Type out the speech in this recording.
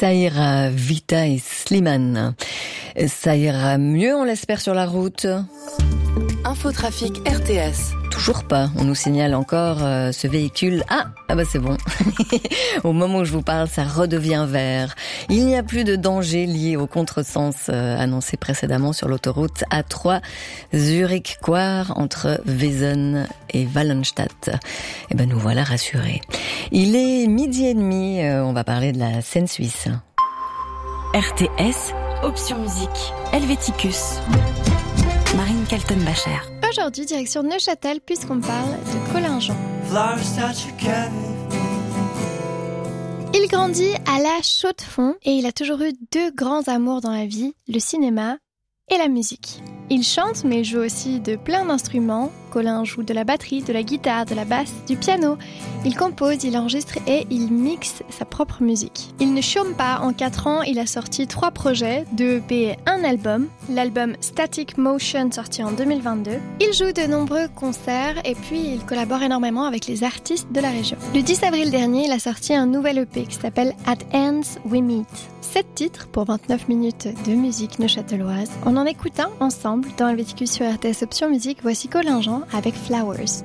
Ça ira, Vita et Slimane. Ça ira mieux, on l'espère, sur la route. Infotrafic RTS. Toujours pas. On nous signale encore ce véhicule. Ah bah c'est bon. Au moment où je vous parle, ça redevient vert. Il n'y a plus de danger lié au contresens annoncé précédemment sur l'autoroute A3 Zurich-Coire entre Wesen et Wallenstadt. Eh ben nous voilà rassurés. Il est 12h30. On va parler de la scène suisse. RTS, option musique, Helvéticus. Marine Kaltenbacher. Aujourd'hui, direction Neuchâtel, puisqu'on parle de Colin Jean. Il grandit à la Chaux-de-Fonds et il a toujours eu deux grands amours dans la vie, le cinéma et la musique. Il chante, mais il joue aussi de plein d'instruments. Colin joue de la batterie, de la guitare, de la basse, du piano. Il compose, il enregistre et il mixe sa propre musique. Il ne chôme pas. En 4 ans, il a sorti 3 projets, 2 EP et un album. L'album Static Motion, sorti en 2022. Il joue de nombreux concerts et puis il collabore énormément avec les artistes de la région. Le 10 avril dernier, il a sorti un nouvel EP qui s'appelle At Ends We Meet. 7 titres pour 29 minutes de musique neuchâteloise. On en écoute un ensemble dans Helvéticus sur RTS Option Musique. Voici Colin Jean avec Flowers.